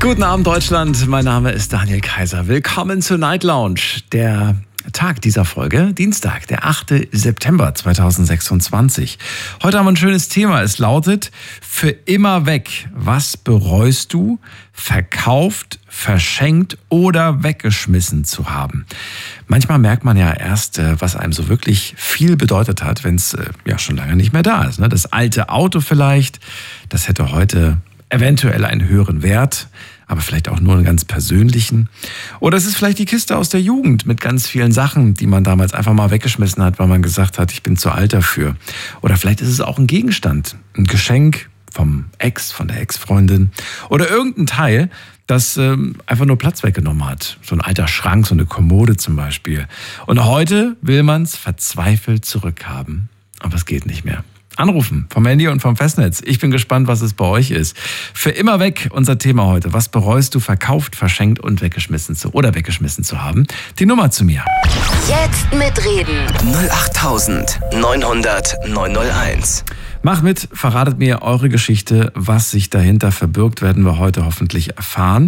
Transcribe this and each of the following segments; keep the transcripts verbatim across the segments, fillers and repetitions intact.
Guten Abend, Deutschland. Mein Name ist Daniel Kaiser. Willkommen zur Night Lounge. Der Tag dieser Folge, Dienstag, der achte September zweitausendsechsundzwanzig. Heute haben wir ein schönes Thema. Es lautet: Für immer weg. Was bereust du, verkauft, verschenkt oder weggeschmissen zu haben? Manchmal merkt man ja erst, was einem so wirklich viel bedeutet hat, wenn es ja schon lange nicht mehr da ist. Das alte Auto vielleicht, das hätte heute eventuell einen höheren Wert, aber vielleicht auch nur einen ganz persönlichen. Oder es ist vielleicht die Kiste aus der Jugend mit ganz vielen Sachen, die man damals einfach mal weggeschmissen hat, weil man gesagt hat, ich bin zu alt dafür. Oder vielleicht ist es auch ein Gegenstand, ein Geschenk vom Ex, von der Ex-Freundin. Oder irgendein Teil, das ähm, einfach nur Platz weggenommen hat. So ein alter Schrank, so eine Kommode zum Beispiel. Und heute will man es verzweifelt zurückhaben. Aber es geht nicht mehr. Anrufen vom Handy und vom Festnetz. Ich bin gespannt, was es bei euch ist. Für immer weg, unser Thema heute. Was bereust du, verkauft, verschenkt und weggeschmissen zu oder weggeschmissen zu haben? Die Nummer zu mir. Jetzt mitreden. null acht neun hundert neun null eins. Macht mit, verratet mir eure Geschichte. Was sich dahinter verbirgt, werden wir heute hoffentlich erfahren.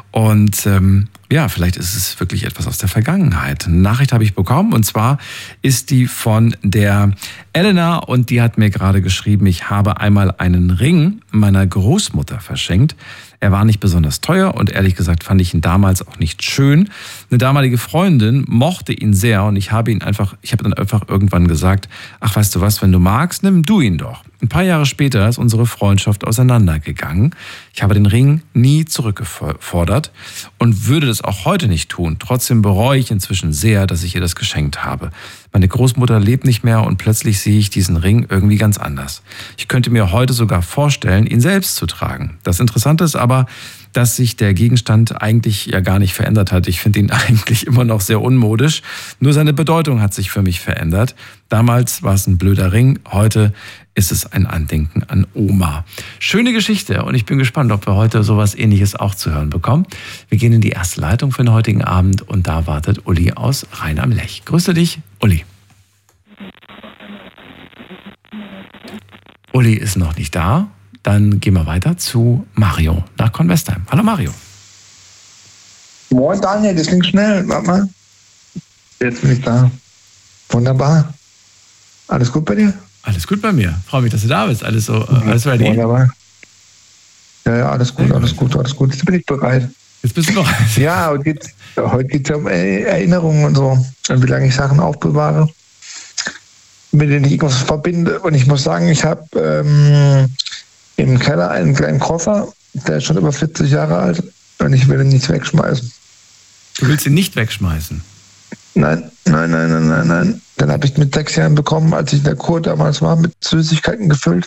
Und ähm, ja, vielleicht ist es wirklich etwas aus der Vergangenheit. Eine Nachricht habe ich bekommen, und zwar ist die von der Elena, und die hat mir gerade geschrieben, ich habe einmal einen Ring meiner Großmutter verschenkt. Er war nicht besonders teuer und ehrlich gesagt fand ich ihn damals auch nicht schön. Eine damalige Freundin mochte ihn sehr und ich habe ihn einfach, ich habe dann einfach irgendwann gesagt, ach, weißt du was, wenn du magst, nimm du ihn doch. Ein paar Jahre später ist unsere Freundschaft auseinandergegangen. Ich habe den Ring nie zurückgefordert und würde das auch heute nicht tun. Trotzdem bereue ich inzwischen sehr, dass ich ihr das geschenkt habe. Meine Großmutter lebt nicht mehr und plötzlich sehe ich diesen Ring irgendwie ganz anders. Ich könnte mir heute sogar vorstellen, ihn selbst zu tragen. Das Interessante ist aber, dass sich der Gegenstand eigentlich ja gar nicht verändert hat. Ich finde ihn eigentlich immer noch sehr unmodisch. Nur seine Bedeutung hat sich für mich verändert. Damals war es ein blöder Ring, heute ist es ein Andenken an Oma. Schöne Geschichte, und ich bin gespannt, ob wir heute sowas Ähnliches auch zu hören bekommen. Wir gehen in die erste Leitung für den heutigen Abend und da wartet Uli aus Rhein am Lech. Grüße dich, Uli. Uli ist noch nicht da. Dann gehen wir weiter zu Mario nach Convestheim. Hallo Mario. Moin Daniel, das ging schnell. Warte mal. Jetzt bin ich da. Wunderbar. Alles gut bei dir? Alles gut bei mir. Freue mich, dass du da bist. Alles so, äh, alles ready? Wunderbar. Ja, ja, alles gut, alles gut, alles gut. Jetzt bin ich bereit. Jetzt bist du noch. Ja, heute geht es heute geht's ja um Erinnerungen und so. Und wie lange ich Sachen aufbewahre, mit denen ich irgendwas verbinde. Und ich muss sagen, ich habe ähm, im Keller einen kleinen Koffer, der ist schon über vierzig Jahre alt, und ich will ihn nicht wegschmeißen. Du willst ihn nicht wegschmeißen? Nein, nein, nein, nein, nein, nein. Den habe ich mit sechs Jahren bekommen, als ich in der Kur damals war, mit Süßigkeiten gefüllt.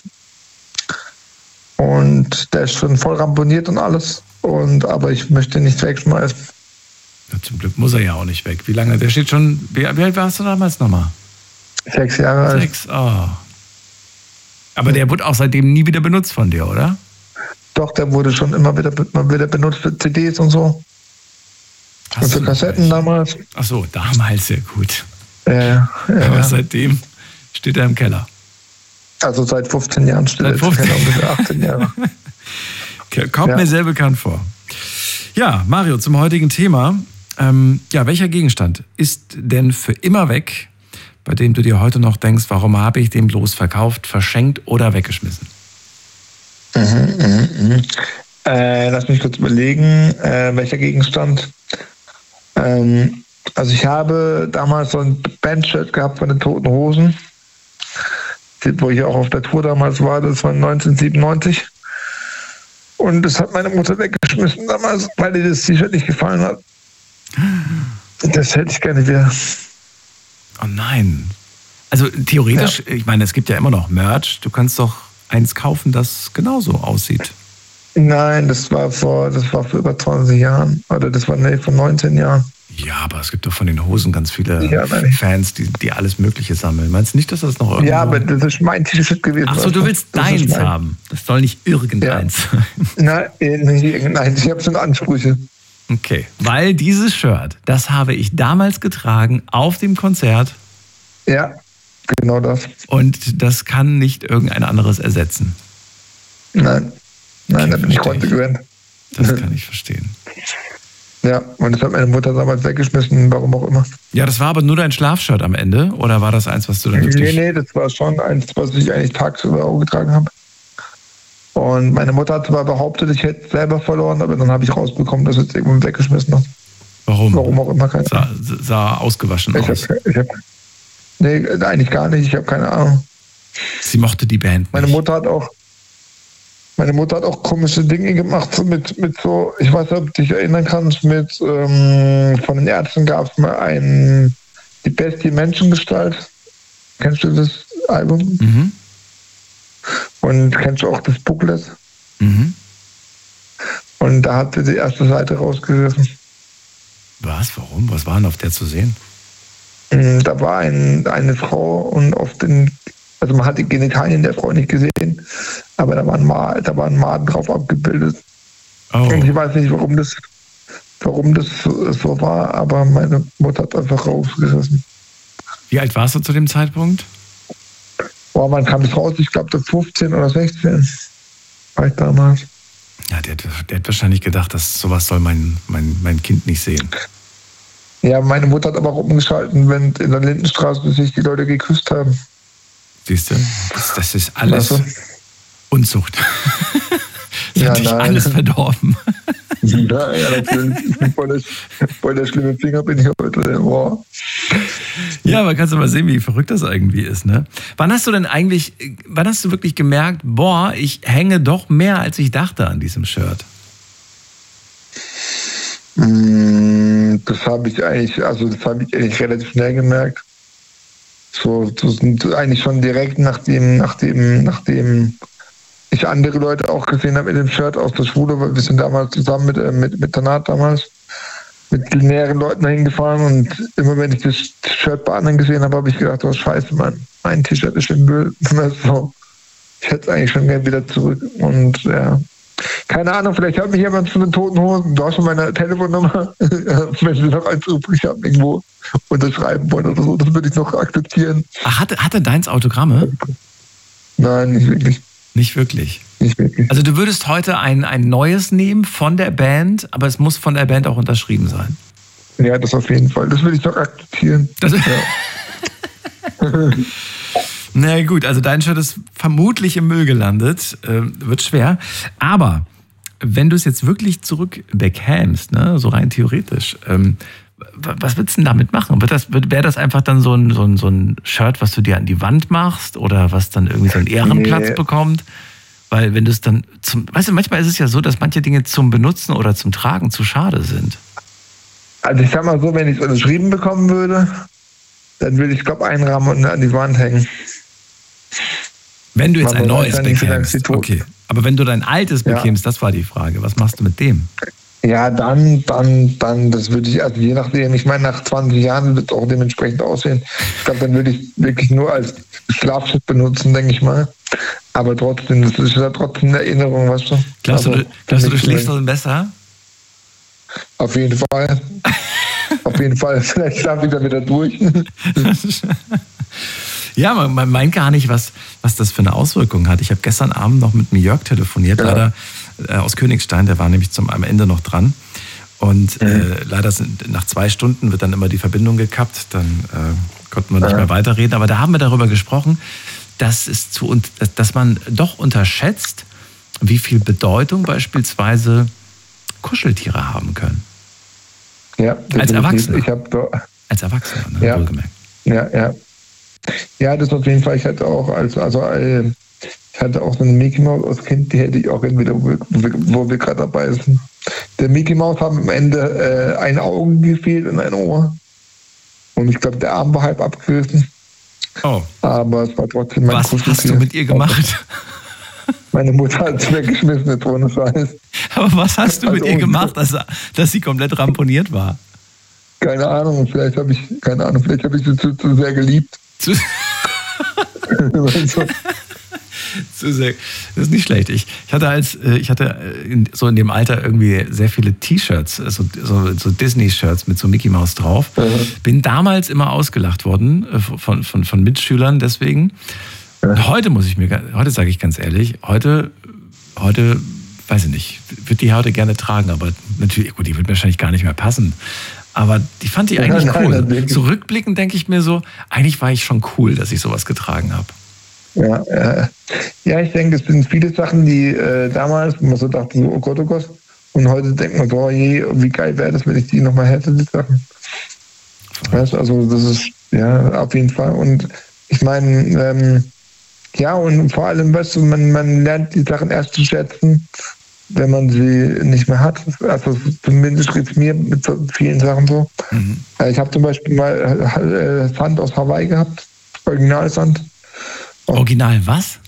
Und der ist schon voll ramponiert und alles. Und, aber ich möchte ihn nicht wegschmeißen. Ja, zum Glück muss er ja auch nicht weg. Wie lange? Der steht schon. Wie, wie alt warst du damals nochmal? Sechs Jahre alt. Sechs, oh. Aber der wurde auch seitdem nie wieder benutzt von dir, oder? Doch, der wurde schon immer wieder, immer wieder benutzt für C Ds und so. Hast und für Kassetten nicht? Damals. Ach so, damals, sehr gut. Äh, ja. Aber seitdem steht er im Keller. Also seit fünfzehn Jahren steht er im Keller, ungefähr achtzehn Jahre. Kommt ja. mir sehr bekannt vor. Ja, Mario, zum heutigen Thema. Ähm, ja, welcher Gegenstand ist denn für immer weg, bei dem du dir heute noch denkst, warum habe ich den bloß verkauft, verschenkt oder weggeschmissen? Mhm, mh, mh. Äh, lass mich kurz überlegen, äh, welcher Gegenstand. Ähm, also ich habe damals so ein Bandshirt gehabt von den Toten Hosen, wo ich auch auf der Tour damals war, das war neunzehnhundertsiebenundneunzig. Und das hat meine Mutter weggeschmissen damals, weil ihr das T-Shirt nicht gefallen hat. Das hätte ich gerne wieder. Oh nein. Also theoretisch, ja. Ich meine, es gibt ja immer noch Merch. Du kannst doch eins kaufen, das genauso aussieht. Nein, das war vor, das war vor über zwanzig Jahren. Oder das war nee, vor neunzehn Jahren. Ja, aber es gibt doch von den Hosen ganz viele ja, Fans, die, die alles Mögliche sammeln. Meinst du nicht, dass das noch irgendwo... Ja, aber das ist mein T-Shirt gewesen. Ach so, du willst deins haben. Das soll nicht irgendeins sein. Ja. Nein, nicht irgendeins. Ich habe schon Ansprüche. Okay, weil dieses Shirt, das habe ich damals getragen auf dem Konzert. Ja, genau das. Und das kann nicht irgendein anderes ersetzen. Nein, nein, okay, da bin ich konsequent. Das kann ich verstehen. Ja, und das hat meine Mutter damals weggeschmissen, warum auch immer. Ja, das war aber nur dein Schlafshirt am Ende? Oder war das eins, was du dann wirklich... Nee, nee, das war schon eins, was ich eigentlich tagsüber auch getragen habe. Und meine Mutter hat zwar behauptet, ich hätte es selber verloren, aber dann habe ich rausbekommen, dass ich es irgendwann weggeschmissen habe. Warum? Warum auch immer, keine Ahnung. Sah, sah ausgewaschen ich aus. Hab, ich hab, nee, eigentlich gar nicht, ich habe keine Ahnung. Sie mochte die Band nicht. Meine Mutter hat auch Meine Mutter hat auch komische Dinge gemacht, so mit, mit so, ich weiß nicht, ob du dich erinnern kannst, mit, ähm, von den Ärzten gab es mal ein, die Bestie Menschengestalt. Kennst du das Album? Mhm. Und kennst du auch das Booklet? Mhm. Und da hat sie die erste Seite rausgerissen. Was? Warum? Was war denn auf der zu sehen? Da war ein, eine Frau und auf den, also man hat die Genitalien der Frau nicht gesehen, aber da waren, Ma, da waren Maden drauf abgebildet. Oh. Und ich weiß nicht, warum das, warum das so, so war, aber meine Mutter hat einfach rausgerissen. Wie alt warst du zu dem Zeitpunkt? Boah, man kam es raus, ich glaube, da fünfzehn oder sechzehn war ich damals. Ja, der, der hat wahrscheinlich gedacht, dass sowas soll mein, mein, mein Kind nicht sehen. Ja, meine Mutter hat aber auch umgeschalten, wenn in der Lindenstraße sich die Leute geküsst haben. Siehst du, das, das ist alles also, Unzucht. Das ja, hat dich nein. alles verdorben. Ja, ja, natürlich. Ich bin voll der, voll der schlimme Finger, bin ich heute. Wow. Ja, aber kannst du mal sehen, wie verrückt das irgendwie ist, ne? Wann hast du denn eigentlich, wann hast du wirklich gemerkt, boah, ich hänge doch mehr, als ich dachte an diesem Shirt? Das habe ich eigentlich, also das habe ich eigentlich relativ schnell gemerkt. So, so sind eigentlich schon direkt nachdem, nachdem, nachdem ich andere Leute auch gesehen habe mit dem Shirt aus der Schule, weil wir sind damals zusammen mit, mit, mit der Naht damals mit mehreren Leuten dahin gefahren und immer wenn ich das Shirt bei anderen gesehen habe, habe ich gedacht, oh scheiße, Mann, mein T-Shirt ist im Müll. So, ich hätte es eigentlich schon gerne wieder zurück und ja. Keine Ahnung, vielleicht hat mich jemand zu den Toten Hosen, du hast schon meine Telefonnummer, wenn sie noch eins übrig haben, irgendwo unterschreiben wollen oder so, das würde ich noch akzeptieren. Ach, hatte, hatte deins Autogramme? Nein, nicht wirklich. Nicht wirklich? Nicht wirklich. Also du würdest heute ein, ein neues nehmen von der Band, aber es muss von der Band auch unterschrieben sein? Ja, das auf jeden Fall, das würde ich noch akzeptieren. Das ja. Na naja, gut, also dein Shirt ist vermutlich im Müll gelandet. Äh, wird schwer. Aber wenn du es jetzt wirklich zurück bekämst, ne, so rein theoretisch, ähm, was würdest du denn damit machen? Wird das, wäre das einfach dann so ein, so, ein, so ein Shirt, was du dir an die Wand machst oder was dann irgendwie so einen Ehrenplatz nee. bekommt? Weil wenn du es dann zum, weißt du, manchmal ist es ja so, dass manche Dinge zum Benutzen oder zum Tragen zu schade sind. Also ich sag mal so, wenn ich es unterschrieben bekommen würde, dann würde ich, glaube ich, einrahmen und an die Wand hängen. Wenn du jetzt ein neues bekämst, okay. Aber wenn du dein altes bekämst, ja. Das war die Frage. Was machst du mit dem? Ja, dann, dann, dann, das würde ich, also je nachdem, ich meine, nach zwanzig Jahren wird es auch dementsprechend aussehen. Ich glaube, dann würde ich wirklich nur als Schlafschutz benutzen, denke ich mal. Aber trotzdem, das ist ja trotzdem eine Erinnerung, weißt du? Glaubst also, du, glaubst du, du schläfst noch besser? Auf jeden Fall. Auf jeden Fall. Vielleicht schlafe ich dann wieder durch. Ja, man, man meint gar nicht, was, was das für eine Auswirkung hat. Ich habe gestern Abend noch mit dem Jörg telefoniert, ja. leider äh, aus Königstein, der war nämlich zum, am Ende noch dran. Und mhm. äh, leider sind, nach zwei Stunden wird dann immer die Verbindung gekappt, dann äh, konnten wir nicht ja. mehr weiterreden. Aber da haben wir darüber gesprochen, dass, es zu, dass man doch unterschätzt, wie viel Bedeutung beispielsweise Kuscheltiere haben können. Ja, als Erwachsener. Ich hab da, als Erwachsener, ne? Ja. Wohlgemerkt. Ja, ja. Ja, das auf jeden Fall. Ich hatte auch, als, also ich hatte auch so eine Mickey Mouse als Kind, die hätte ich auch entweder, wo wir, wo wir gerade dabei sind. Der Mickey Mouse hat am Ende äh, ein Auge gefehlt und ein Ohr. Und ich glaube, der Arm war halb abgerissen. Oh. Aber es war trotzdem mein Was hast du mit ihr gemacht? Meine Mutter hat es weggeschmissen, jetzt ohne Scheiß. Aber was hast du also mit ihr gemacht, dass, dass sie komplett ramponiert war? Keine Ahnung, vielleicht habe ich, keine Ahnung, vielleicht habe ich sie zu, zu sehr geliebt. Zu, zu sehr. Das ist nicht schlecht. Ich, ich hatte als, ich hatte in, so in dem Alter irgendwie sehr viele T-Shirts, so, so, so Disney-Shirts mit so Mickey Mouse drauf. Mhm. Bin damals immer ausgelacht worden von, von, von Mitschülern deswegen. Und heute muss ich mir, heute sage ich ganz ehrlich, heute, heute weiß ich nicht, würde die heute gerne tragen, aber natürlich, gut, die wird wahrscheinlich gar nicht mehr passen. Aber die fand ich eigentlich ja, nein, cool. Zurückblickend denke ich mir so, eigentlich war ich schon cool, dass ich sowas getragen habe. Ja, äh, ja, ich denke, es sind viele Sachen, die äh, damals, wo man so dachte, so, oh Gott, oh Gott. Und heute denkt man, boah, je, wie geil wäre das, wenn ich die nochmal hätte, die Sachen. Weißt du, also das ist, ja, auf jeden Fall. Und ich meine, ähm, ja, und vor allem, weißt du, man, man lernt die Sachen erst zu schätzen, wenn man sie nicht mehr hat. Also zumindest geht es mir mit so vielen Sachen so. Mhm. Ich habe zum Beispiel mal äh, Sand aus Hawaii gehabt, Originalsand. Original was?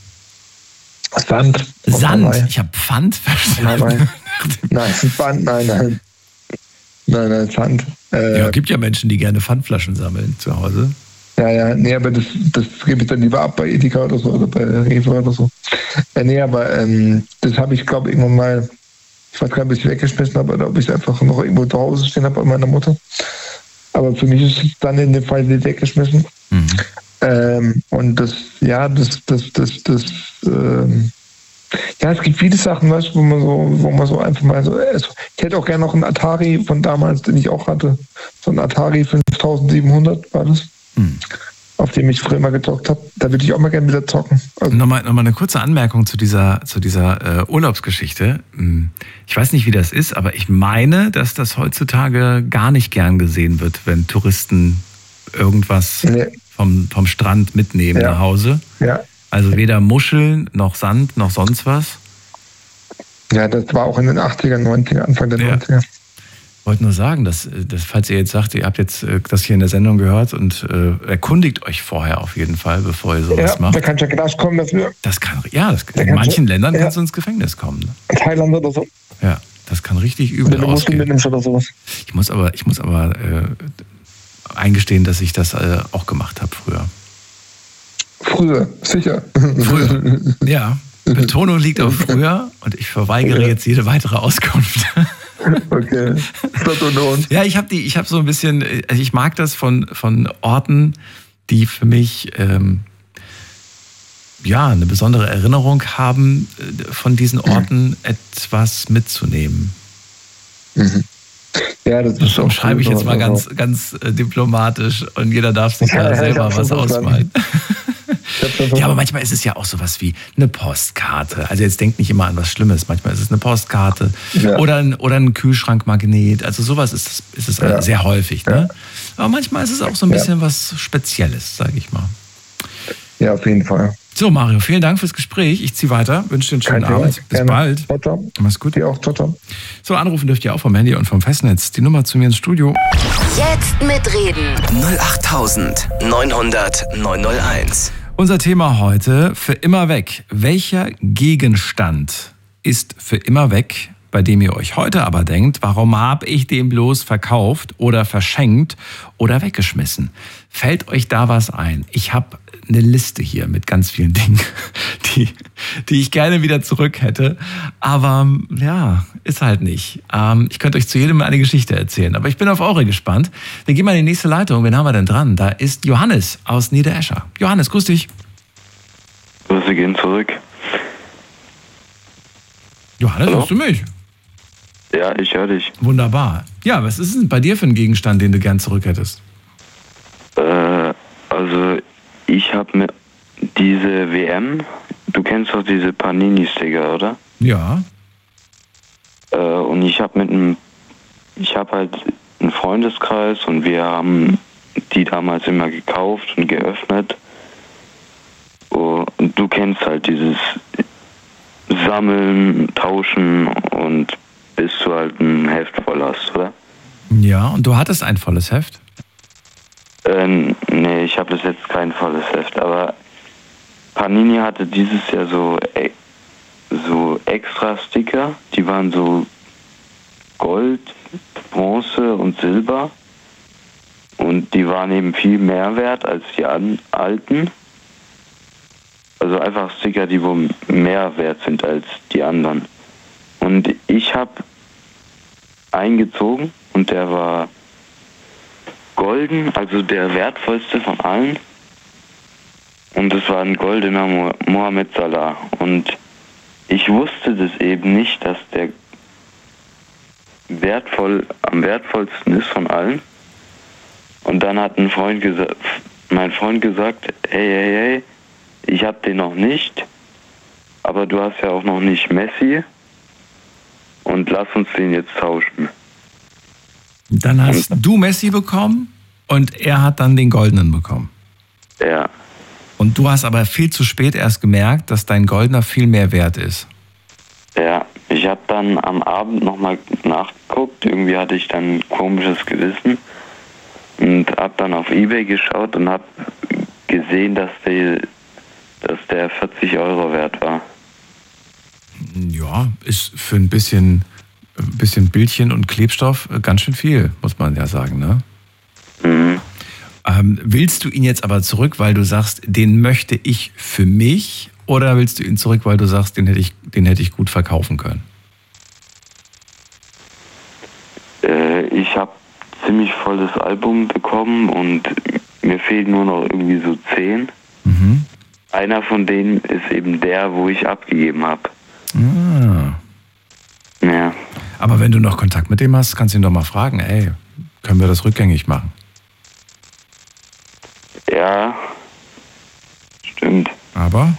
Sand. Sand? Hawaii. Ich habe Pfand verstanden. Nein, Pfand, nein, nein. Nein, nein, Pfand. Äh, ja, gibt ja Menschen, die gerne Pfandflaschen sammeln zu Hause. Ja, ja, nee, aber das, das gebe ich dann lieber ab bei Edeka oder so oder bei Rewe oder so. Ja, nee, aber ähm, das habe ich, glaube ich, irgendwann mal, ich weiß gar nicht, ob ich es weggeschmissen habe oder ob ich es einfach noch irgendwo zu Hause stehen habe bei meiner Mutter. Aber für mich ist es dann in dem Fall nicht weggeschmissen. Mhm. Ähm, und das, ja, das, das, das, das, ähm, ja, es gibt viele Sachen, weißt, wo man so, wo man so einfach mal so, also ich hätte auch gerne noch einen Atari von damals, den ich auch hatte. So ein Atari fünftausendsiebenhundert war das. Hm. Auf dem ich früher mal gezockt habe. Da würde ich auch mal gerne wieder zocken. Also nochmal, nochmal eine kurze Anmerkung zu dieser, zu dieser äh, Urlaubsgeschichte. Ich weiß nicht, wie das ist, aber ich meine, dass das heutzutage gar nicht gern gesehen wird, wenn Touristen irgendwas nee. vom, vom Strand mitnehmen ja. nach Hause. Ja. Also weder Muscheln, noch Sand, noch sonst was. Ja, das war auch in den achtzigern, neunzigern, Anfang der ja. neunziger. Ich wollte nur sagen, dass, dass, falls ihr jetzt sagt, ihr habt jetzt das hier in der Sendung gehört und äh, erkundigt euch vorher auf jeden Fall, bevor ihr sowas ja, macht. Da kann ja Knast kommen dafür. Das kann, ja, das, in manchen du, Ländern ja. kannst du ins Gefängnis kommen. Ne? Thailand oder so. Ja, das kann richtig übel ausgehen. Oder sowas. Ich muss aber, ich muss aber äh, eingestehen, dass ich das äh, auch gemacht habe früher. Früher, sicher. Früher, ja. Betonung liegt auf früher und ich verweigere ja. jetzt jede weitere Auskunft. Okay. Ja, ich habe die, ich habe so ein bisschen, also ich mag das von, von Orten, die für mich ähm, ja eine besondere Erinnerung haben, von diesen Orten mhm. etwas mitzunehmen. Mhm. Ja, das, das umschreibe ich jetzt mal ganz, ganz äh, diplomatisch und jeder darf sich ja, da selber was ausmalen. Ja, aber manchmal ist es ja auch sowas wie eine Postkarte. Also jetzt denkt nicht immer an was Schlimmes. Manchmal ist es eine Postkarte ja. oder, ein, oder ein Kühlschrankmagnet. Also sowas ist es, ist es ja. sehr häufig. Ne? Ja. Aber manchmal ist es auch so ein bisschen ja. was Spezielles, sage ich mal. Ja, auf jeden Fall. So, Mario, vielen Dank fürs Gespräch. Ich ziehe weiter. Wünsche dir einen schönen Kein Abend. Thema. Bis Gerne. Bald. Ciao, ciao. Mach's gut. Dir auch. Ciao, ciao. So, anrufen dürft ihr auch vom Handy und vom Festnetz. Die Nummer zu mir ins Studio. Jetzt mitreden. null acht neunhundert neunhunderteins. Unser Thema heute, für immer weg. Welcher Gegenstand ist für immer weg, bei dem ihr euch heute aber denkt, warum habe ich den bloß verkauft oder verschenkt oder weggeschmissen? Fällt euch da was ein? Ich habe eine Liste hier mit ganz vielen Dingen, die, die ich gerne wieder zurück hätte. Aber ja, ist halt nicht. Ähm, ich könnte euch zu jedem eine Geschichte erzählen, aber ich bin auf eure gespannt. Wir gehen mal in die nächste Leitung. Wen haben wir denn dran? Da ist Johannes aus Niederescher. Johannes, grüß dich. Grüße gehen zurück. Johannes, Hallo? Hörst du mich? Ja, ich höre dich. Wunderbar. Ja, was ist denn bei dir für ein Gegenstand, den du gern zurück hättest? Äh, also ich habe mir diese W M, du kennst doch diese Panini-Sticker, oder? Ja. Äh, und ich habe mit einem, ich habe halt einen Freundeskreis und wir haben die damals immer gekauft und geöffnet. Oh, und du kennst halt dieses Sammeln, Tauschen und bis du halt ein Heft voll hast, oder? Ja, und du hattest ein volles Heft? Äh, nee, ich habe bis jetzt kein volles Heft, aber Panini hatte dieses Jahr so, so extra Sticker, die waren so Gold, Bronze und Silber und die waren eben viel mehr wert als die an, alten. Also einfach Sticker, die wo mehr wert sind als die anderen. Und ich habe eingezogen und der war golden, also der wertvollste von allen. Und es war ein goldener Mohamed Salah. Und ich wusste das eben nicht, dass der wertvoll, am wertvollsten ist von allen. Und dann hat ein Freund gesagt, mein Freund gesagt, hey, hey, hey, ich hab den noch nicht, aber du hast ja auch noch nicht Messi und lass uns den jetzt tauschen. Dann hast und, du Messi bekommen und er hat dann den Goldenen bekommen. Ja. Und du hast aber viel zu spät erst gemerkt, dass dein Goldener viel mehr wert ist. Ja, ich habe dann am Abend nochmal nachgeguckt. Irgendwie hatte ich dann ein komisches Gewissen und habe dann auf eBay geschaut und habe gesehen, dass der, dass der vierzig Euro wert war. Ja, ist für ein bisschen, ein bisschen Bildchen und Klebstoff ganz schön viel, muss man ja sagen, ne? Mhm. Ähm, willst du ihn jetzt aber zurück, weil du sagst, den möchte ich für mich, oder willst du ihn zurück, weil du sagst, den hätte ich, den hätte ich gut verkaufen können? Äh, ich habe ziemlich volles Album bekommen und mir fehlen nur noch irgendwie so zehn. Mhm. Einer von denen ist eben der, wo ich abgegeben habe. Ah. Ja. Aber wenn du noch Kontakt mit dem hast, kannst du ihn doch mal fragen, ey, können wir das rückgängig machen? Ja, stimmt. Aber?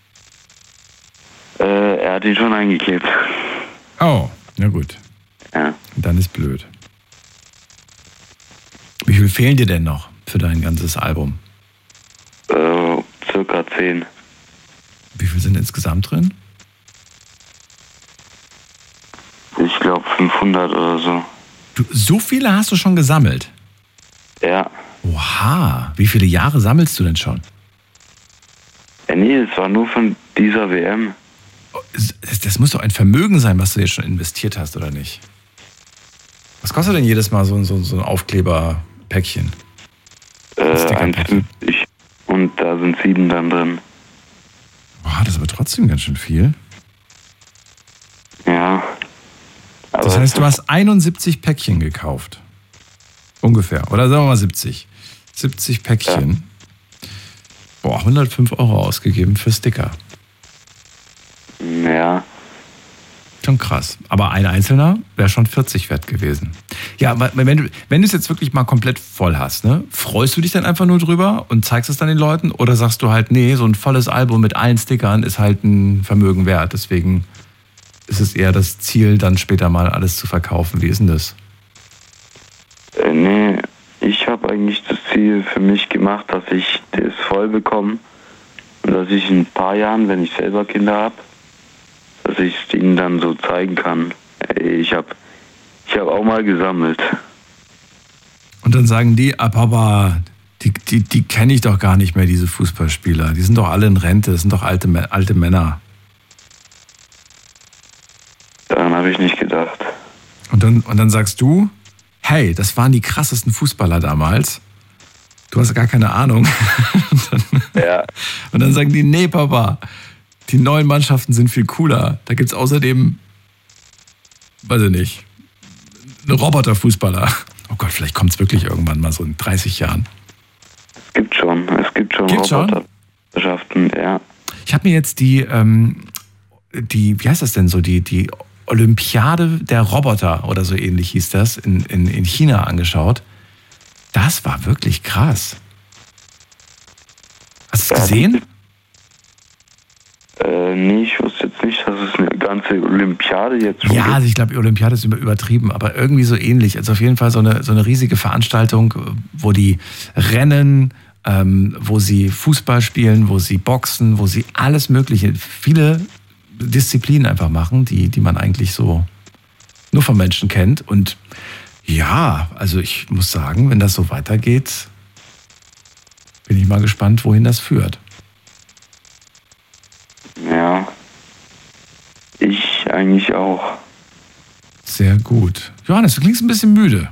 Äh, er hat ihn schon eingeklebt. Oh, na gut. Ja. Dann ist blöd. Wie viel fehlen dir denn noch für dein ganzes Album? Äh, circa zehn. Wie viel sind insgesamt drin? Ich glaube fünfhundert oder so. Du, so viele hast du schon gesammelt? Ja. Oha, wie viele Jahre sammelst du denn schon? Ja, nee, es war nur von dieser W M. Das, das muss doch ein Vermögen sein, was du jetzt schon investiert hast, oder nicht? Was kostet denn jedes Mal so, so, so ein Aufkleberpäckchen? Äh, eins fünfzig. Und da sind sieben dann drin. Boah, das ist aber trotzdem ganz schön viel. Ja. Aber das heißt, du hast einundsiebzig Päckchen gekauft. Ungefähr. Oder sagen wir mal siebzig. siebzig Päckchen. Ja. Boah, hundertfünf Euro ausgegeben für Sticker. Ja. Schon krass. Aber ein einzelner wäre schon vierzig wert gewesen. Ja, aber wenn du, wenn du es jetzt wirklich mal komplett voll hast, ne, freust du dich dann einfach nur drüber und zeigst es dann den Leuten? Oder sagst du halt, nee, so ein volles Album mit allen Stickern ist halt ein Vermögen wert. Deswegen ist es eher das Ziel, dann später mal alles zu verkaufen. Wie ist denn das? Äh, nee, ich habe eigentlich das Ziel für mich gemacht, dass ich das voll bekomme und dass ich in ein paar Jahren, wenn ich selber Kinder habe, dass ich es ihnen dann so zeigen kann. Ey, ich habe ich hab auch mal gesammelt. Und dann sagen die, ah Papa, die, die, die kenne ich doch gar nicht mehr, diese Fußballspieler. Die sind doch alle in Rente, das sind doch alte, alte Männer. Daran habe ich nicht gedacht. Und dann, und dann sagst du, hey, das waren die krassesten Fußballer damals. Du hast gar keine Ahnung. und, dann, ja. und dann sagen die, nee, Papa, die neuen Mannschaften sind viel cooler. Da gibt es außerdem, weiß ich nicht, einen Roboterfußballer. Oh Gott, vielleicht kommt es wirklich irgendwann mal so in dreißig Jahren. Es gibt schon, es gibt schon Robotermannschaften, ja. Ich habe mir jetzt die, ähm, die, wie heißt das denn so, die, die Olympiade der Roboter oder so ähnlich hieß das, in, in, in China angeschaut. Das war wirklich krass. Hast du es gesehen? Äh, nee, ich wusste jetzt nicht, dass es eine ganze Olympiade jetzt schon Ja, gibt. also ich glaube, die Olympiade ist übertrieben, aber irgendwie so ähnlich. Also auf jeden Fall so eine, so eine riesige Veranstaltung, wo die rennen, ähm, wo sie Fußball spielen, wo sie boxen, wo sie alles Mögliche, viele Disziplinen einfach machen, die, die man eigentlich so nur von Menschen kennt. Und ja, also ich muss sagen, wenn das so weitergeht, bin ich mal gespannt, wohin das führt. Ja, ich eigentlich auch. Sehr gut. Johannes, du klingst ein bisschen müde.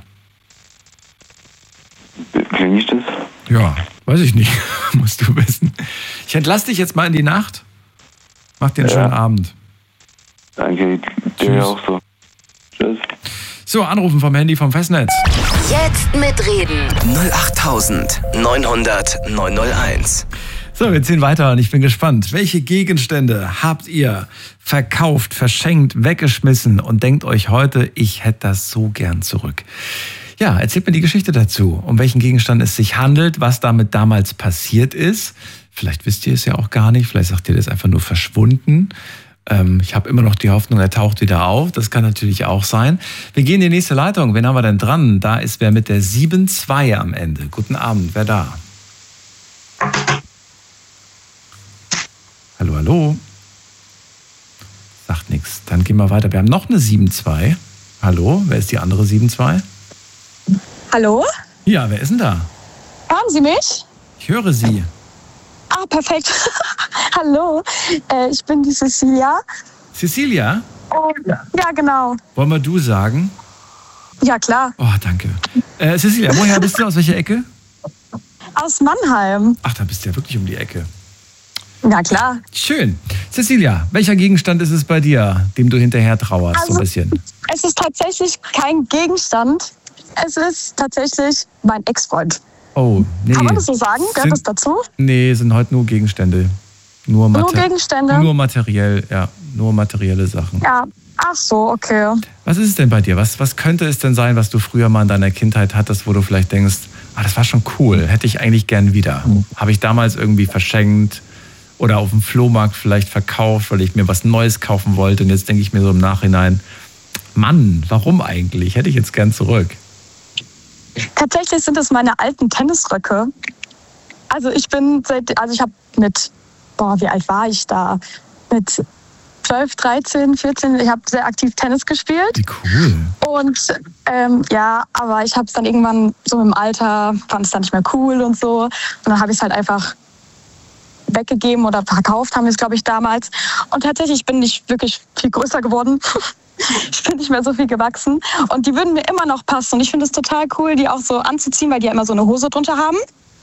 Klinge ich das? Ja, weiß ich nicht. Musst du wissen. Ich entlasse dich jetzt mal in die Nacht. Mach dir einen Ja. schönen Abend. Danke, Tschüss. dir auch so. Tschüss. So, anrufen vom Handy vom Festnetz. Jetzt mitreden. null acht neunhundert neunhundert neunhunderteins. So, wir ziehen weiter und ich bin gespannt. Welche Gegenstände habt ihr verkauft, verschenkt, weggeschmissen und denkt euch heute, ich hätte das so gern zurück? Ja, erzählt mir die Geschichte dazu, um welchen Gegenstand es sich handelt, was damit damals passiert ist. Vielleicht wisst ihr es ja auch gar nicht, vielleicht sagt ihr, das ist einfach nur verschwunden. Ähm, ich habe immer noch die Hoffnung, er taucht wieder auf. Das kann natürlich auch sein. Wir gehen in die nächste Leitung. Wen haben wir denn dran? Da ist wer mit der sieben zwei am Ende. Guten Abend, wer da? Hallo, hallo. Sagt nichts. Dann gehen wir weiter. Wir haben noch eine sieben zwei. Hallo, wer ist die andere sieben zwei? Hallo? Ja, wer ist denn da? Hören Sie mich? Ich höre Sie. Ah, perfekt. Hallo, äh, ich bin die Cecilia. Cecilia? Oh, ja, genau. Wollen wir du sagen? Ja, klar. Oh, danke. Äh, Cecilia, woher bist du? Aus welcher Ecke? Aus Mannheim. Ach, da bist du ja wirklich um die Ecke. Ja, klar. Schön. Cecilia, welcher Gegenstand ist es bei dir, dem du hinterher trauerst, Also, so ein bisschen? Es ist tatsächlich kein Gegenstand. Es ist tatsächlich mein Ex-Freund. Oh, nee. Kann man das so sagen? Gehört Sind- das dazu? Nee, sind heute nur Gegenstände. Nur, Nur Mater- Gegenstände? Nur materiell, ja. Nur materielle Sachen. Ja. Ach so, okay. Was ist es denn bei dir? Was, was könnte es denn sein, was du früher mal in deiner Kindheit hattest, wo du vielleicht denkst, ah, das war schon cool, hätte ich eigentlich gern wieder. Habe ich damals irgendwie verschenkt oder auf dem Flohmarkt vielleicht verkauft, weil ich mir was Neues kaufen wollte. Und jetzt denke ich mir so im Nachhinein, Mann, warum eigentlich? Hätte ich jetzt gern zurück. Tatsächlich sind es meine alten Tennisröcke. Also ich bin seit, also ich habe mit, boah, wie alt war ich da? Mit zwölf, dreizehn, vierzehn, ich habe sehr aktiv Tennis gespielt. Wie cool. Und ähm, ja, aber ich habe es dann irgendwann so im Alter, fand es dann nicht mehr cool und so. Und dann habe ich es halt einfach weggegeben oder verkauft, haben wir es, glaube ich, damals. Und tatsächlich bin ich wirklich viel größer geworden. Ich bin nicht mehr so viel gewachsen. Und die würden mir immer noch passen. Und ich finde es total cool, die auch so anzuziehen, weil die ja immer so eine Hose drunter haben.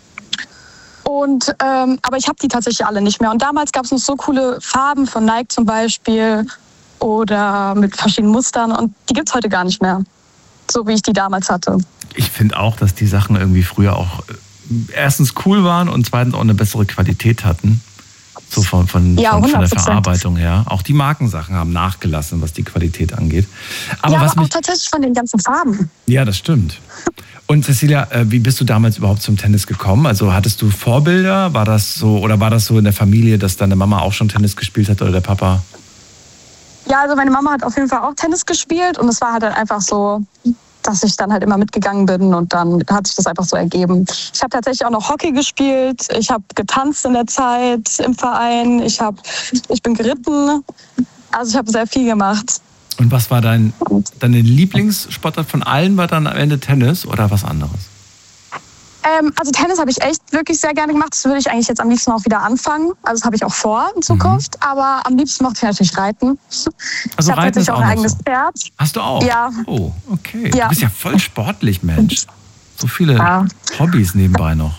Und, ähm, aber ich habe die tatsächlich alle nicht mehr. Und damals gab es noch so coole Farben von Nike zum Beispiel oder mit verschiedenen Mustern. Und die gibt es heute gar nicht mehr, so wie ich die damals hatte. Ich finde auch, dass die Sachen irgendwie früher auch äh, erstens cool waren und zweitens auch eine bessere Qualität hatten. So von, von, Ja, von, von der hundert Prozent. Verarbeitung her. Auch die Markensachen haben nachgelassen, was die Qualität angeht. Aber ja, was aber auch mich, tatsächlich von den ganzen Farben. ja, das stimmt. Und Cecilia, äh, wie bist du damals überhaupt zum Tennis gekommen? Also hattest du Vorbilder? War das so, oder war das so in der Familie, dass deine Mama auch schon Tennis gespielt hat oder der Papa? Ja, also meine Mama hat auf jeden Fall auch Tennis gespielt und es war halt dann einfach so, dass ich dann halt immer mitgegangen bin und dann hat sich das einfach so ergeben. Ich habe tatsächlich auch noch Hockey gespielt, ich habe getanzt in der Zeit im Verein, ich, hab, ich bin geritten, also ich habe sehr viel gemacht. Und was war dein, deine Lieblingssportart von allen? War dann am Ende Tennis oder was anderes? Ähm, also Tennis habe ich echt wirklich sehr gerne gemacht, das würde ich eigentlich jetzt am liebsten auch wieder anfangen, also das habe ich auch vor in Zukunft, mhm. aber am liebsten mochte ich natürlich Reiten. Also ich habe Reiten ist tatsächlich auch auch ein noch eigenes so. Pferd. Hast du auch? Ja. Oh, okay. Ja. Du bist ja voll sportlich, Mensch. So viele Ja. Hobbys nebenbei noch.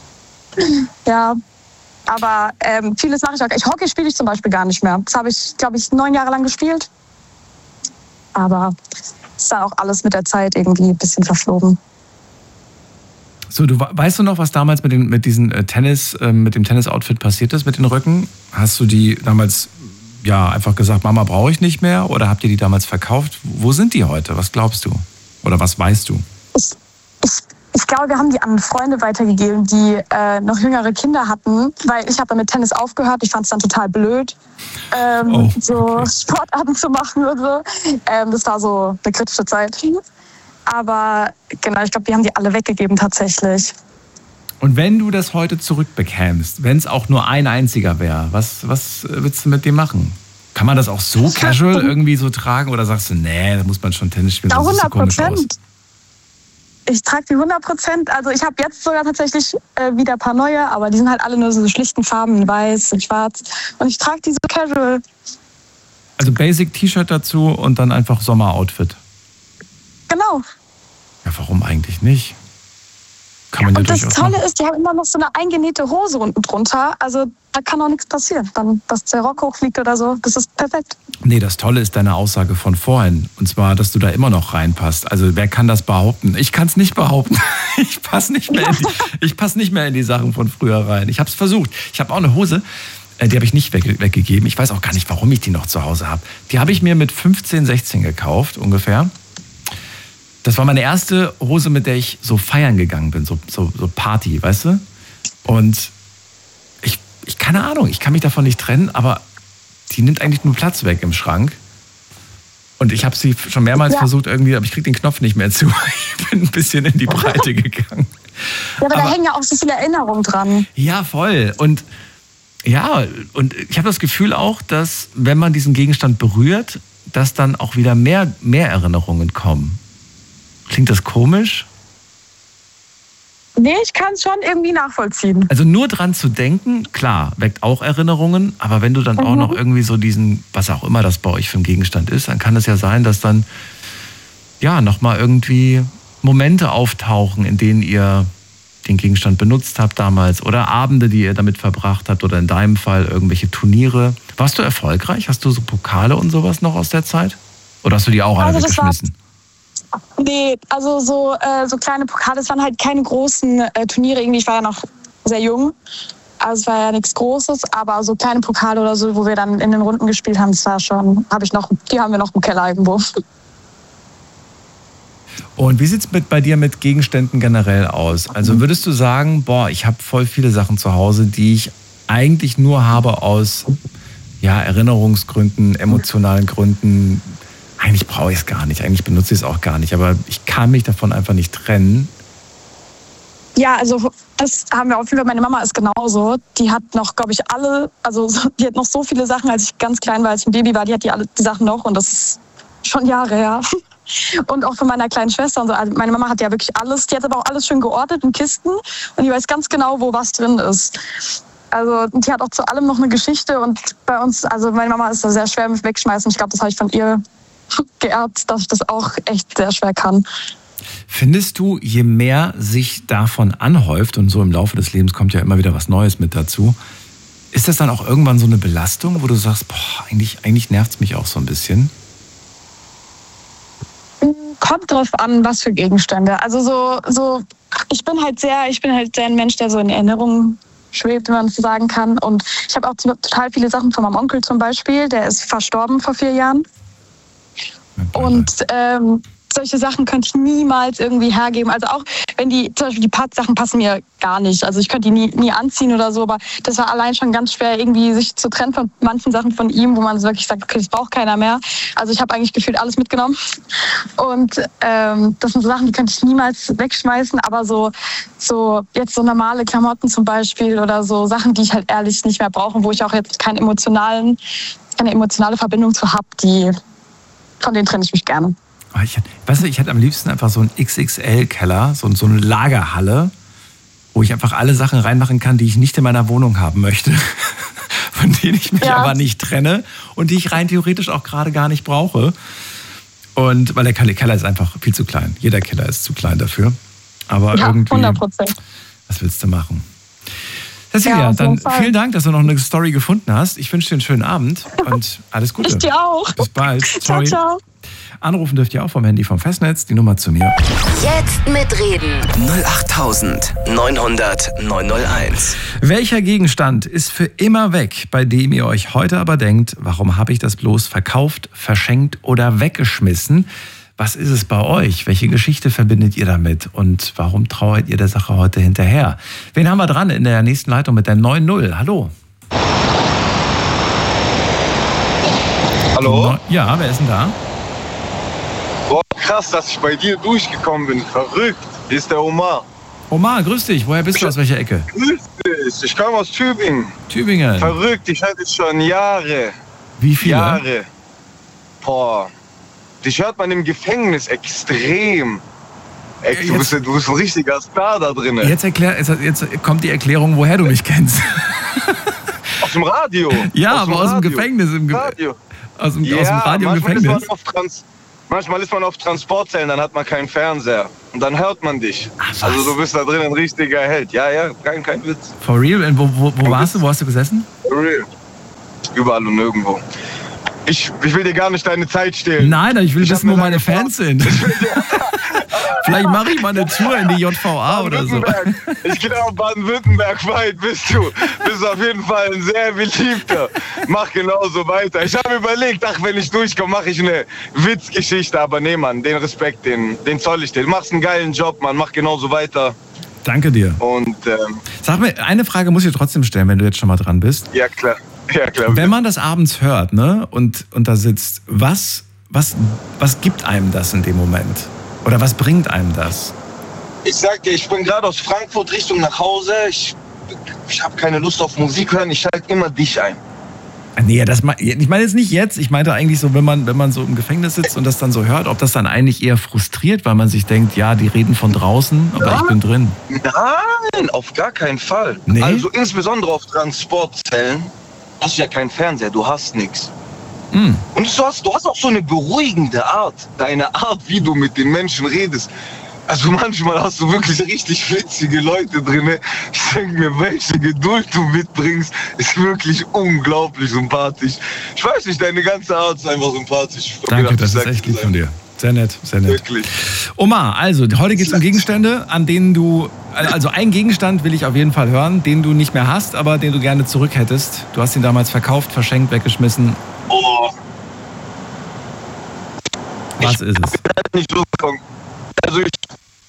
Ja, aber ähm, vieles mache ich auch. Ich Hockey spiele ich zum Beispiel gar nicht mehr. Das habe ich, glaube ich, neun Jahre lang gespielt. Aber ist dann auch alles mit der Zeit irgendwie ein bisschen verflogen. So, du weißt du noch, was damals mit, den, mit diesem äh, Tennis, äh, mit dem Tennis-Outfit passiert ist, mit den Röcken? Hast du die damals ja einfach gesagt, Mama brauche ich nicht mehr, oder habt ihr die damals verkauft? Wo sind die heute? Was glaubst du? Oder was weißt du? Ich, ich, ich glaube, wir haben die an Freunde weitergegeben, die äh, noch jüngere Kinder hatten, weil ich habe dann mit Tennis aufgehört. Ich fand es dann total blöd, ähm, Oh, so okay. Sportarten zu machen und so. Ähm, das war so eine kritische Zeit. Aber genau, ich glaube, die haben die alle weggegeben tatsächlich. Und wenn du das heute zurückbekämst, wenn es auch nur ein einziger wäre, was, was würdest du mit dem machen? Kann man das auch so casual irgendwie so tragen, oder sagst du, nee, da muss man schon Tennis spielen, Ja, sonst sieht es so hundert komisch aus? Prozent. Ich trage die hundert Prozent. Also ich habe jetzt sogar tatsächlich äh, wieder ein paar neue, aber die sind halt alle nur so schlichten Farben, in weiß und schwarz. Und ich trage die so casual. Also Basic T-Shirt dazu und dann einfach Sommeroutfit. Genau. Ja, warum eigentlich nicht? Kann man ja Und das durchaus Tolle machen. ist, die haben immer noch so eine eingenähte Hose unten drunter. Also da kann auch nichts passieren. Dann, dass der Rock hochfliegt oder so, das ist perfekt. Nee, das Tolle ist deine Aussage von vorhin. Und zwar, dass du da immer noch reinpasst. Also wer kann das behaupten? Ich kann es nicht behaupten. Ich passe nicht mehr in die, ich passe nicht mehr in die Sachen von früher rein. Ich habe es versucht. Ich habe auch eine Hose, die habe ich nicht weg, weggegeben. Ich weiß auch gar nicht, warum ich die noch zu Hause habe. Die habe ich mir mit fünfzehn, sechzehn gekauft, ungefähr. Das war meine erste Hose, mit der ich so feiern gegangen bin, so, so, so Party, weißt du? Und ich, ich, keine Ahnung, ich kann mich davon nicht trennen, aber die nimmt eigentlich nur Platz weg im Schrank. Und ich habe sie schon mehrmals ja. versucht irgendwie, aber ich kriege den Knopf nicht mehr zu. Ich bin ein bisschen in die Breite gegangen. Ja, aber, aber da hängen ja auch so viele Erinnerungen dran. Ja, voll. Und ja, und ich habe das Gefühl auch, dass wenn man diesen Gegenstand berührt, dass dann auch wieder mehr, mehr Erinnerungen kommen. Klingt das komisch? Nee, ich kann es schon irgendwie nachvollziehen. Also nur dran zu denken, klar, weckt auch Erinnerungen, aber wenn du dann mhm. auch noch irgendwie so diesen, was auch immer das bei euch für ein Gegenstand ist, dann kann es ja sein, dass dann ja nochmal irgendwie Momente auftauchen, in denen ihr den Gegenstand benutzt habt damals oder Abende, die ihr damit verbracht habt oder in deinem Fall irgendwelche Turniere. Warst du erfolgreich? Hast du so Pokale und sowas noch aus der Zeit? Oder hast du die auch alle also weggeschmissen? Nee, also so, äh, so kleine Pokale, es waren halt keine großen äh, Turniere irgendwie, ich war ja noch sehr jung, also es war ja nichts Großes, aber so kleine Pokale oder so, wo wir dann in den Runden gespielt haben, das war schon, habe ich noch, die haben wir noch im Keller irgendwo. Und wie sieht es mit, bei dir mit Gegenständen generell aus? Also würdest du sagen, boah, ich habe voll viele Sachen zu Hause, die ich eigentlich nur habe aus ja, Erinnerungsgründen, emotionalen Gründen. Eigentlich brauche ich es gar nicht, eigentlich benutze ich es auch gar nicht, aber ich kann mich davon einfach nicht trennen. Ja, also das haben wir auf jeden Fall, meine Mama ist genauso. Die hat noch, glaube ich, alle, also die hat noch so viele Sachen, als ich ganz klein war, als ich ein Baby war, die hat die alle die Sachen noch und das ist schon Jahre her. Und auch von meiner kleinen Schwester und so. Also meine Mama hat ja wirklich alles, die hat aber auch alles schön geordnet in Kisten und die weiß ganz genau, wo was drin ist. Also die hat auch zu allem noch eine Geschichte und bei uns, also meine Mama ist da sehr schwer mit Wegschmeißen. Ich glaube, das habe ich von ihr geerbt, dass ich das auch echt sehr schwer kann. Findest du, je mehr sich davon anhäuft und so im Laufe des Lebens kommt ja immer wieder was Neues mit dazu, ist das dann auch irgendwann so eine Belastung, wo du sagst, boah, eigentlich, eigentlich nervt es mich auch so ein bisschen? Kommt drauf an, was für Gegenstände. Also so, so, ich bin halt sehr, ich bin halt sehr ein Mensch, der so in Erinnerungen schwebt, wenn man es so sagen kann. Und ich habe auch total viele Sachen von meinem Onkel zum Beispiel, der ist verstorben vor vier Jahren. Und ähm, solche Sachen könnte ich niemals irgendwie hergeben. Also auch wenn die, zum Beispiel die Sachen passen mir gar nicht. Also ich könnte die nie, nie anziehen oder so, aber das war allein schon ganz schwer, irgendwie sich zu trennen von manchen Sachen von ihm, wo man wirklich sagt, okay, das braucht keiner mehr. Also ich habe eigentlich gefühlt alles mitgenommen. Und ähm, das sind so Sachen, die könnte ich niemals wegschmeißen, aber so, so jetzt so normale Klamotten zum Beispiel oder so Sachen, die ich halt ehrlich nicht mehr brauche, wo ich auch jetzt keinen emotionalen, keine emotionale Verbindung zu habe, die von denen trenne ich mich gerne. Ich, weißt du, ich hätte am liebsten einfach so einen X X L-Keller, so, so eine Lagerhalle, wo ich einfach alle Sachen reinmachen kann, die ich nicht in meiner Wohnung haben möchte, von denen ich mich ja. aber nicht trenne und die ich rein theoretisch auch gerade gar nicht brauche. Und weil der Keller ist einfach viel zu klein. Jeder Keller ist zu klein dafür. Aber ja, irgendwie, hundert Prozent. Was willst du machen? Cecilia, ja, dann vielen Dank, dass du noch eine Story gefunden hast. Ich wünsche dir einen schönen Abend und alles Gute. Ich dir auch. Bis bald. Ciao, ciao. Anrufen dürft ihr auch vom Handy vom Festnetz. Die Nummer zu mir. Jetzt mitreden. null acht neun hundert neun null eins. Welcher Gegenstand ist für immer weg, bei dem ihr euch heute aber denkt, warum habe ich das bloß verkauft, verschenkt oder weggeschmissen? Was ist es bei euch? Welche Geschichte verbindet ihr damit? Und warum trauert ihr der Sache heute hinterher? Wen haben wir dran in der nächsten Leitung mit der neun null? Hallo. Hallo? Ja, wer ist denn da? Boah, krass, dass ich bei dir durchgekommen bin. Verrückt. Hier ist der Omar. Omar, grüß dich. Woher bist du? Aus welcher Ecke? Grüß dich. Ich komme aus Tübingen. Tübingen. Verrückt. Ich hatte es schon Jahre. Wie viele? Jahre. Boah. Dich hört man im Gefängnis extrem. Ey, du, bist, du bist ein richtiger Star da drin. Jetzt, erklär, jetzt, jetzt kommt die Erklärung, woher du mich kennst. Aus dem Radio. Ja, aus aber aus dem Gefängnis. Im Ge Radio. Aus dem, ja, aus dem Radio im Gefängnis. Ist man auf Trans Manchmal ist man auf Transportzellen, dann hat man keinen Fernseher. Und dann hört man dich. Ach, also du bist da drin ein richtiger Held. Ja, ja, kein, kein Witz. For real? Und wo, wo, wo warst du? Wo hast du gesessen? For real. Überall und nirgendwo. Ich, ich will dir gar nicht deine Zeit stehlen. Nein, ich will ich wissen, wo meine Fans sind. Vielleicht mache ich mal eine Tour in die J V A oder so. Ich glaube, Baden-Württemberg weit bist du. Bist auf jeden Fall ein sehr beliebter. Mach genauso weiter. Ich habe überlegt, ach, wenn ich durchkomme, mache ich eine Witzgeschichte. Aber nee, Mann, den Respekt, den, den zoll ich dir. Du machst einen geilen Job, Mann. Mach genauso weiter. Danke dir. Und ähm, sag mir, eine Frage muss ich trotzdem stellen, wenn du jetzt schon mal dran bist. Ja, klar. Ja, klar. Wenn man das abends hört, ne, und, und da sitzt, was, was, was gibt einem das in dem Moment? Oder was bringt einem das? Ich sag dir, ich bin gerade aus Frankfurt Richtung nach Hause. Ich, ich habe keine Lust auf Musik hören. Ich schalte immer dich ein. Nee, das, ich meine jetzt nicht jetzt. Ich meinte eigentlich so, wenn man, wenn man so im Gefängnis sitzt und das dann so hört, ob das dann eigentlich eher frustriert, weil man sich denkt, ja, die reden von draußen, aber ja, ich bin drin. Nein, auf gar keinen Fall. Nee? Also insbesondere auf Transportzellen hast du ja keinen Fernseher, du hast nichts. Mm. Und du hast, du hast auch so eine beruhigende Art, deine Art, wie du mit den Menschen redest. Also manchmal hast du wirklich richtig witzige Leute drin. Ich denke mir, welche Geduld du mitbringst, ist wirklich unglaublich sympathisch. Ich weiß nicht, deine ganze Art ist einfach sympathisch. Danke, gedacht, das ist echt lieb von dir. Sehr nett, sehr nett. Wirklich. Omar, also heute geht es um Gegenstände, an denen du, also einen Gegenstand will ich auf jeden Fall hören, den du nicht mehr hast, aber den du gerne zurück hättest. Du hast ihn damals verkauft, verschenkt, weggeschmissen. Oh. Was ich ist es? Nicht so, also ich,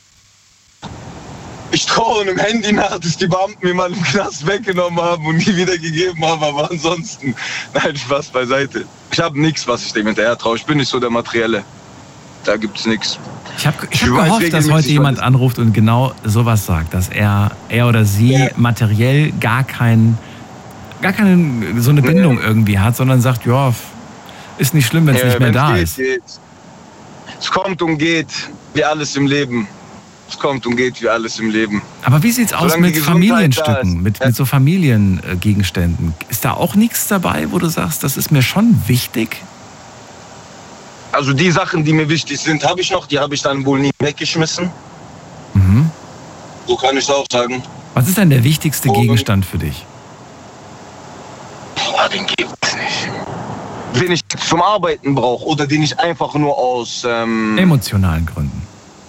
ich traue einem Handy nach, das die Beamten mir mal im Knast weggenommen haben und nie wieder gegeben haben, aber ansonsten, nein, Spaß beiseite. Ich habe nichts, was ich dem hinterher traue. Ich bin nicht so der Materielle. Da gibt's nichts. Ich habe ich hab gehofft, dass heute jemand anruft und genau sowas sagt, dass er, er oder sie ja. materiell gar kein, gar keine so eine Bindung nee. irgendwie hat, sondern sagt, ja, ist nicht schlimm, wenn es ja, nicht mehr da geht, ist. Geht. Es kommt und geht, wie alles im Leben. Es kommt und geht, wie alles im Leben. Aber wie sieht's aus mit Familienstücken, mit, mit so Familiengegenständen? Ist da auch nichts dabei, wo du sagst, das ist mir schon wichtig? Also die Sachen, die mir wichtig sind, habe ich noch. Die habe ich dann wohl nie weggeschmissen. Mhm. So kann ich es auch sagen. Was ist denn der wichtigste Und, Gegenstand für dich? Boah, den gibt es nicht. Den ich zum Arbeiten brauche oder den ich einfach nur aus... Ähm, emotionalen Gründen.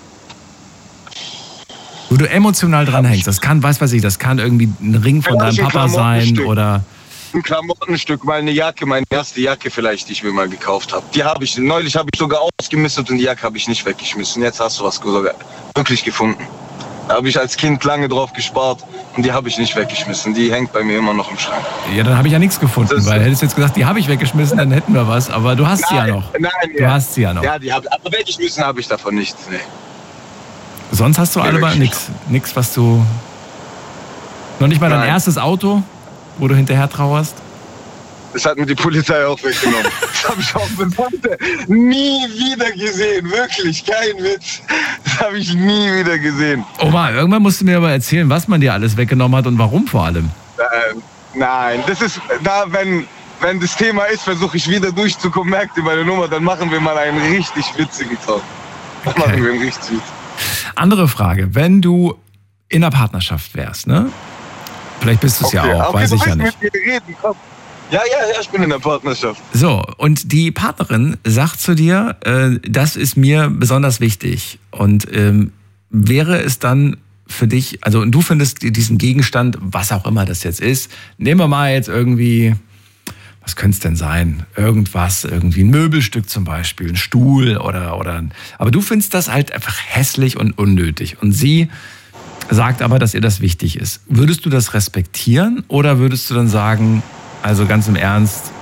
Wo du emotional dran hängst. Das kann, weiß was ich, das kann irgendwie ein Ring von deinem Papa sein oder... Ein Klamottenstück, mal eine Jacke, meine erste Jacke vielleicht, die ich mir mal gekauft habe. Die habe ich, neulich habe ich sogar ausgemistet und die Jacke habe ich nicht weggeschmissen. Jetzt hast du was sogar wirklich gefunden. Da habe ich als Kind lange drauf gespart und die habe ich nicht weggeschmissen. Die hängt bei mir immer noch im Schrank. Ja, dann habe ich ja nichts gefunden, das weil hättest du jetzt gesagt, die habe ich weggeschmissen, dann hätten wir was, aber du hast nein, sie ja noch. Nein, du ja. hast sie ja noch. Ja, die hab, aber weggeschmissen habe ich davon nichts, nee. Sonst hast du nee, alle nichts, nichts, was du... Noch nicht mal dein nein. erstes Auto, wo du hinterher trauerst? Das hat mir die Polizei auch weggenommen. Das habe ich auch bis heute nie wieder gesehen. Wirklich, kein Witz. Das habe ich nie wieder gesehen. Oma, irgendwann musst du mir aber erzählen, was man dir alles weggenommen hat und warum vor allem. Äh, nein, das ist, da wenn, wenn das Thema ist, versuche ich wieder durchzukommen, merkt ihr meine Nummer, dann machen wir mal einen richtig witzigen Talk. Dann okay. machen wir einen richtig witzigen. Andere Frage, wenn du in einer Partnerschaft wärst, ne? Vielleicht bist du es okay. ja auch, okay, weiß ich ja nicht. Mit mir reden, komm. Ja, ja, ja, ich bin in der Partnerschaft. So, und die Partnerin sagt zu dir, äh, das ist mir besonders wichtig. Und ähm, wäre es dann für dich, also du findest diesen Gegenstand, was auch immer das jetzt ist, nehmen wir mal jetzt irgendwie, was könnte es denn sein? Irgendwas, irgendwie ein Möbelstück zum Beispiel, ein Stuhl oder, oder, aber du findest das halt einfach hässlich und unnötig. Und sie sagt aber, dass ihr das wichtig ist. Würdest du das respektieren oder würdest du dann sagen, also ganz im Ernst,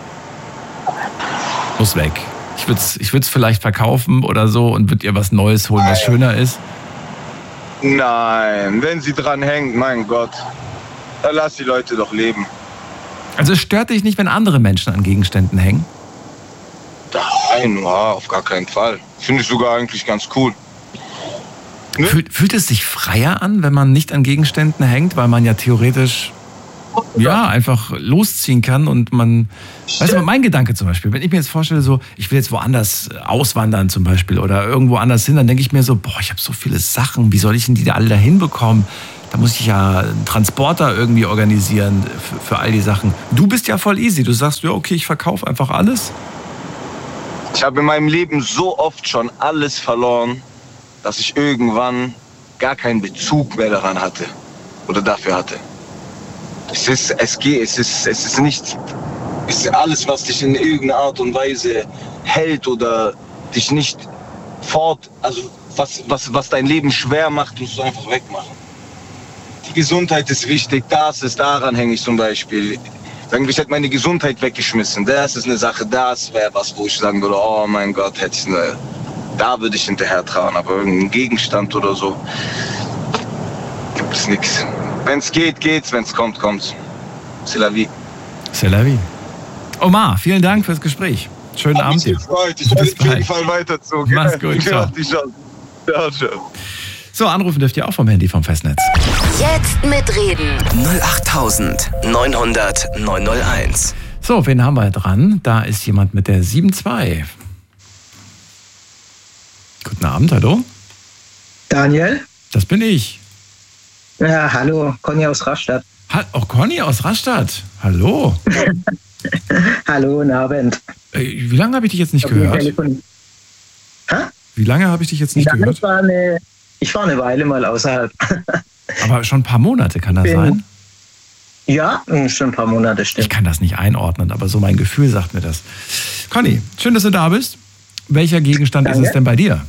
muss weg. Ich würde es ich würd's vielleicht verkaufen oder so und würde ihr was Neues holen, was schöner ist. Nein, wenn sie dran hängt, mein Gott, dann lass die Leute doch leben. Also es stört dich nicht, wenn andere Menschen an Gegenständen hängen? Nein, ja, auf gar keinen Fall. Finde ich sogar eigentlich ganz cool. Ne? Fühlt, fühlt es sich freier an, wenn man nicht an Gegenständen hängt, weil man ja theoretisch ja, einfach losziehen kann und man, weißt du, mein Gedanke zum Beispiel, wenn ich mir jetzt vorstelle, so, ich will jetzt woanders auswandern zum Beispiel oder irgendwo anders hin, dann denke ich mir so, boah, ich habe so viele Sachen, wie soll ich denn die da alle da hinbekommen? Da muss ich ja einen Transporter irgendwie organisieren für, für all die Sachen. Du bist ja voll easy, du sagst, ja, okay, ich verkaufe einfach alles. Ich habe in meinem Leben so oft schon alles verloren, dass ich irgendwann gar keinen Bezug mehr daran hatte oder dafür hatte. Es ist, es geht, es ist, es ist nicht, es ist alles, was dich in irgendeiner Art und Weise hält oder dich nicht fort, also was, was, was dein Leben schwer macht, musst du einfach wegmachen. Die Gesundheit ist wichtig, das ist, daran hänge ich zum Beispiel. Sagen wir, ich hätte meine Gesundheit weggeschmissen, das ist eine Sache, das wäre was, wo ich sagen würde, oh mein Gott, hätte ich eine, da würde ich hinterher trauen, aber irgendein Gegenstand oder so gibt es nichts. Wenn es geht, geht's. Wenn es kommt, kommt's. C'est la vie. C'est la vie. Omar, vielen Dank fürs Gespräch. Schönen Hab Abend dir. Ich höre auf jeden Fall weiter zu. Mach's gut. Ciao. Ciao, ciao. So, anrufen dürft ihr auch vom Handy vom Festnetz. Jetzt mitreden. null acht neunhundert neunhunderteins. So, wen haben wir dran? Da ist jemand mit der sieben zwei. Guten Abend, hallo. Daniel? Das bin ich. Ja, hallo, Conny aus Rastatt. Ha- oh, Conny aus Rastatt. Hallo. Hallo, guten Abend. Wie lange habe ich dich jetzt nicht gehört? Hä? Wie lange habe ich dich jetzt nicht ja, gehört? Ich war, eine, ich war eine Weile mal außerhalb. Aber schon ein paar Monate, kann das Bin, sein? Ja, schon ein paar Monate, stimmt. Ich kann das nicht einordnen, aber so mein Gefühl sagt mir das. Conny, schön, dass du da bist. Welcher Gegenstand Danke. Ist es denn bei dir?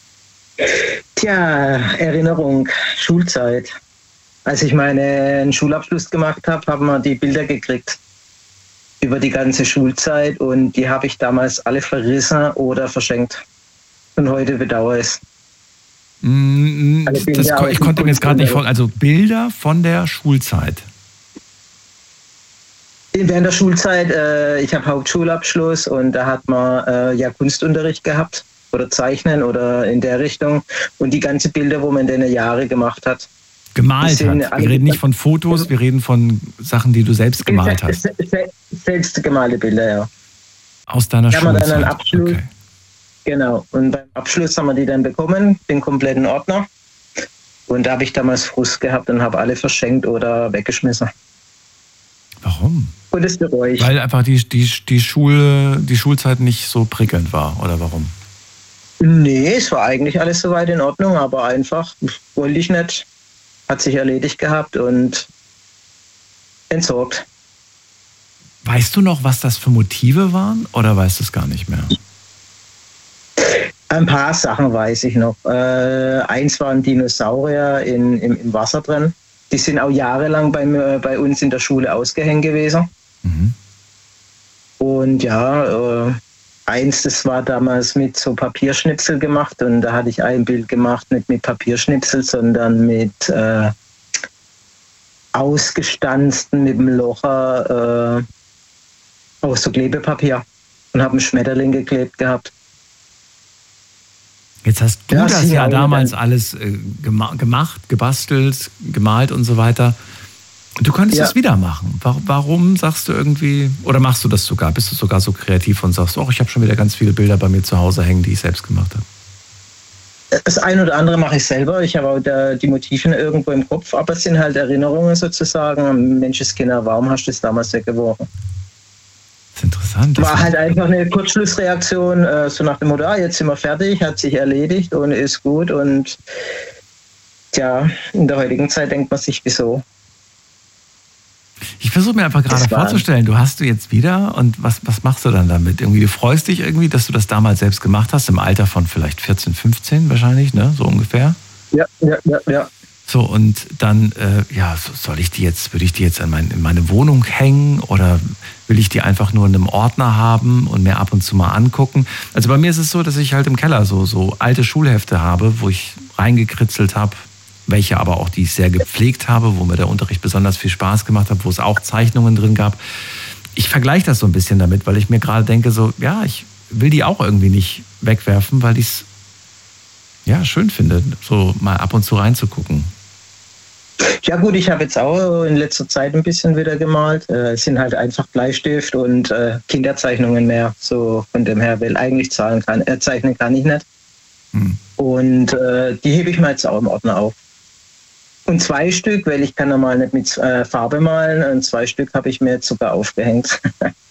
Tja, Erinnerung, Schulzeit. Als ich meinen Schulabschluss gemacht habe, haben wir die Bilder gekriegt über die ganze Schulzeit und die habe ich damals alle verrissen oder verschenkt. Und heute bedauere ich es. Mm, das, ich konnte mir jetzt gerade nicht vorstellen. Also Bilder von der Schulzeit. Während der Schulzeit, äh, ich habe Hauptschulabschluss und da hat man äh, ja Kunstunterricht gehabt oder Zeichnen oder in der Richtung und die ganzen Bilder, wo man in den Jahren gemacht hat. Gemalt hat. Wir reden nicht von Fotos, wir reden von Sachen, die du selbst gemalt hast. Selbst gemalte Bilder, ja. Aus deiner da Schulzeit? Haben wir dann einen Abschluss, okay. Genau, und beim Abschluss haben wir die dann bekommen, den kompletten Ordner. Und da habe ich damals Frust gehabt und habe alle verschenkt oder weggeschmissen. Warum? Und das bereue ich. Weil einfach die, die, die, Schule, die Schulzeit nicht so prickelnd war, oder warum? Nee, es war eigentlich alles soweit in Ordnung, aber einfach wollte ich nicht. Hat sich erledigt gehabt und entsorgt. Weißt du noch, was das für Motive waren oder weißt du es gar nicht mehr? Ein paar Sachen weiß ich noch. Äh, eins waren Dinosaurier in, im, im Wasser drin. Die sind auch jahrelang bei, bei uns in der Schule ausgehängt gewesen. Mhm. Und ja, äh, eins, das war damals mit so Papierschnipsel gemacht und da hatte ich ein Bild gemacht, nicht mit Papierschnipsel, sondern mit äh, ausgestanzten, mit dem Locher äh, aus so Klebepapier und habe einen Schmetterling geklebt gehabt. Jetzt hast du ja, das ja damals dann alles äh, gema- gemacht, gebastelt, gemalt und so weiter. Du könntest ja. das wieder machen. Warum sagst du irgendwie, oder machst du das sogar? Bist du sogar so kreativ und sagst, oh, ich habe schon wieder ganz viele Bilder bei mir zu Hause hängen, die ich selbst gemacht habe? Das eine oder andere mache ich selber. Ich habe auch da die Motive irgendwo im Kopf, aber es sind halt Erinnerungen sozusagen. Menschenskinder, warum hast du das damals weggeworfen? Das ist interessant. Das war halt einfach eine Kurzschlussreaktion, so nach dem Motto, ah, jetzt sind wir fertig, hat sich erledigt und ist gut. Und ja, in der heutigen Zeit denkt man sich, wieso? Ich versuche mir einfach gerade vorzustellen, du hast du jetzt wieder und was, was machst du dann damit? Irgendwie, du freust dich irgendwie, dass du das damals selbst gemacht hast, im Alter von vielleicht vierzehn, fünfzehn wahrscheinlich, ne? So ungefähr. Ja, ja, ja, ja. So, und dann, äh, ja, soll ich die jetzt, würde ich die jetzt in, mein, in meine Wohnung hängen oder will ich die einfach nur in einem Ordner haben und mir ab und zu mal angucken? Also bei mir ist es so, dass ich halt im Keller so, so alte Schulhefte habe, wo ich reingekritzelt habe, welche aber auch, die ich sehr gepflegt habe, wo mir der Unterricht besonders viel Spaß gemacht hat, wo es auch Zeichnungen drin gab. Ich vergleiche das so ein bisschen damit, weil ich mir gerade denke, so, ja, ich will die auch irgendwie nicht wegwerfen, weil ich es ja schön finde, so mal ab und zu reinzugucken. Ja gut, ich habe jetzt auch in letzter Zeit ein bisschen wieder gemalt. Es äh, sind halt einfach Bleistift und äh, Kinderzeichnungen mehr. So von dem her, weil eigentlich zahlen kann, äh, zeichnen kann ich nicht. Hm. Und äh, die hebe ich mal jetzt auch im Ordner auf. Und zwei Stück, weil ich kann normal nicht mit äh, Farbe malen, und zwei Stück habe ich mir jetzt sogar aufgehängt.